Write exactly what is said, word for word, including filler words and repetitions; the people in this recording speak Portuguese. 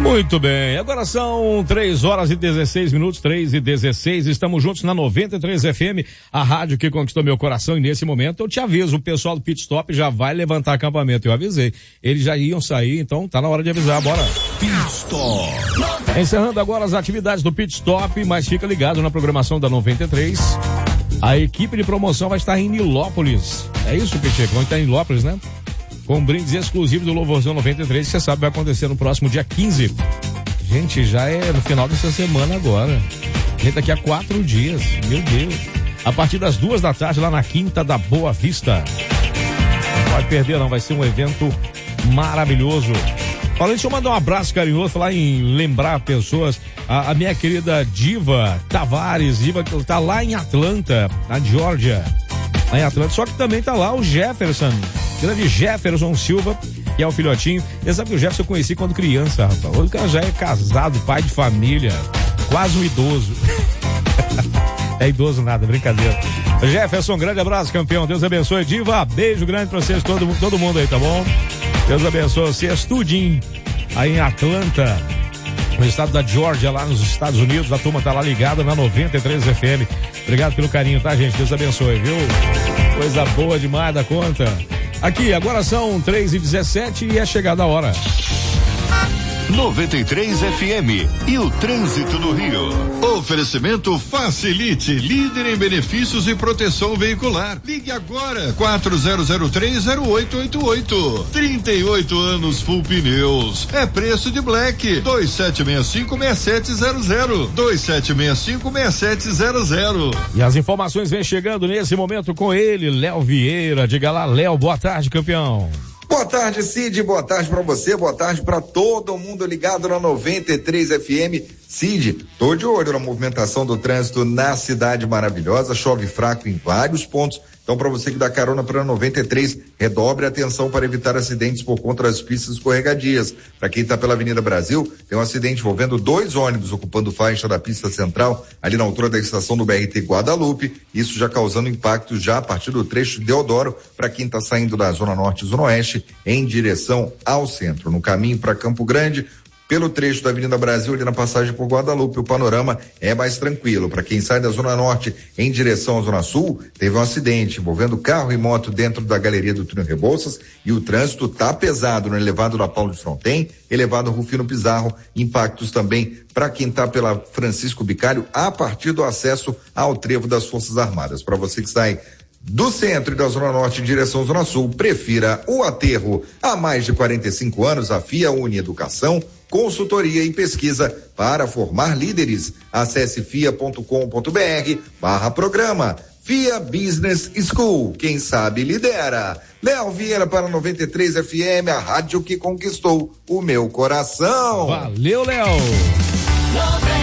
Muito bem, agora são três horas e dezesseis minutos, três e dezesseis, estamos juntos na noventa e três F M, a rádio que conquistou meu coração, e nesse momento eu te aviso, o pessoal do Pit Stop já vai levantar acampamento, eu avisei, eles já iam sair, então tá na hora de avisar, bora. Pit Stop. Encerrando agora as atividades do Pit Stop, mas fica ligado na programação da noventa e três, a equipe de promoção vai estar em Nilópolis, é isso, Picheco? Vão estar em Nilópolis, né? Com brindes exclusivos do Louvorzão noventa e três, que você sabe vai acontecer no próximo dia quinze. Gente, já é no final dessa semana agora. Gente, daqui a quatro dias. Meu Deus. A partir das duas da tarde, lá na Quinta da Boa Vista. Não pode perder, não. Vai ser um evento maravilhoso. Falando, deixa eu mandar um abraço carinhoso, falar em lembrar pessoas. A, a minha querida Diva Tavares, Diva que tá lá em Atlanta, na Geórgia. Lá em Atlanta. Só que também tá lá o Jefferson. Grande Jefferson Silva, que é o filhotinho. Você sabe que o Jefferson eu conheci quando criança, rapaz. Hoje o cara já é casado, pai de família, quase um idoso. É idoso nada, brincadeira. Jefferson, grande abraço, campeão. Deus abençoe. Diva, beijo grande pra vocês, todo, todo mundo aí, tá bom? Deus abençoe vocês, tudinho. Aí em Atlanta, no estado da Geórgia, lá nos Estados Unidos. A turma tá lá ligada na noventa e três F M. Obrigado pelo carinho, tá, gente? Deus abençoe, viu? Coisa boa demais da conta. Aqui, agora são três e dezessete e é chegada a hora. noventa e três F M e o trânsito no Rio. Oferecimento Facilite, líder em benefícios e proteção veicular. Ligue agora, quatro zero zero três zero oito oito oito. trinta e oito anos Full Pneus. É preço de Black. dois sete seis cinco seis sete zero zero. dois sete seis cinco seis sete zero zero. E as informações vêm chegando nesse momento com ele, Léo Vieira. Diga lá, Léo, boa tarde, campeão. Boa tarde, Cid, boa tarde pra você, boa tarde pra todo mundo ligado na noventa e três F M. Cid, tô de olho na movimentação do trânsito na cidade maravilhosa, chove fraco em vários pontos, então para você que dá carona para noventa e três, redobre a atenção para evitar acidentes por conta das pistas escorregadias. Para quem tá pela Avenida Brasil, tem um acidente envolvendo dois ônibus ocupando faixa da pista central, ali na altura da estação do B R T Guadalupe, isso já causando impacto já a partir do trecho Deodoro, para quem tá saindo da Zona Norte e Zona Oeste, em direção ao centro. No caminho para Campo Grande, pelo trecho da Avenida Brasil, ali na passagem por Guadalupe, o panorama é mais tranquilo. Para quem sai da Zona Norte em direção à Zona Sul, teve um acidente envolvendo carro e moto dentro da galeria do túnel Rebouças e o trânsito tá pesado no elevado da Paulo de Fronten, elevado Rufino Pizarro, impactos também para quem tá pela Francisco Bicalho a partir do acesso ao trevo das Forças Armadas. Para você que sai do centro e da Zona Norte em direção à Zona Sul, prefira o aterro. Há mais de quarenta e cinco anos, a FIA Uni Educação, consultoria e pesquisa para formar líderes. Acesse fia ponto com ponto br barra programa. Fia Business School, quem sabe lidera. Léo Vieira para noventa e três F M, a rádio que conquistou o meu coração. Valeu, Léo.